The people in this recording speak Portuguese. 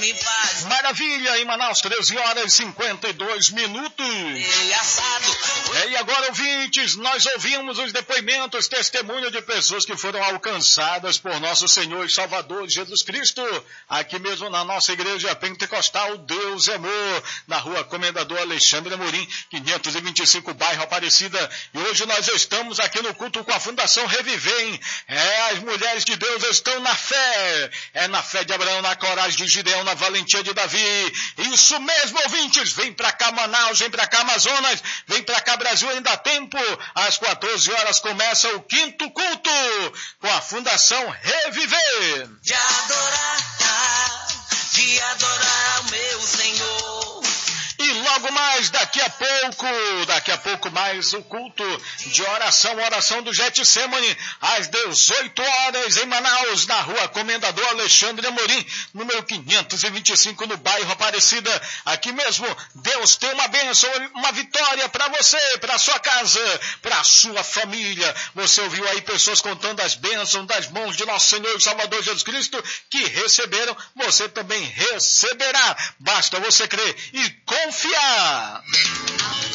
me faz. Maravilha, em Manaus, 13 horas e 52 minutos. E agora, ouvintes, nós ouvimos os depoimentos, testemunho de pessoas que foram alcançadas por nosso Senhor e Salvador Jesus Cristo, aqui mesmo na nossa igreja pentecostal Deus é Amor, na rua Comendador Alexandre Amorim, 525, bairro Aparecida. E hoje nós estamos aqui no culto com a Fundação Revivem. As mulheres de Deus estão na fé, na fé de Abraão, na coragem de Gideão, na valentia de Davi. Isso mesmo, ouvintes, vem pra cá Manaus, vem pra cá Amazonas, vem pra cá Brasil, ainda há tempo. Às 14 horas começa o 5º culto com a Fundação Reviver. De adorar o meu Senhor. E logo mais, daqui a pouco mais o culto de oração do Getsemane, às 18 horas em Manaus, na rua Comendador Alexandre Amorim, número 525, no bairro Aparecida. Aqui mesmo, Deus tem uma bênção, uma vitória para você, para sua casa, para sua família. Você ouviu aí pessoas contando as bênçãos das mãos de nosso Senhor e Salvador Jesus Cristo, que receberam, você também receberá. Basta você crer e confiar.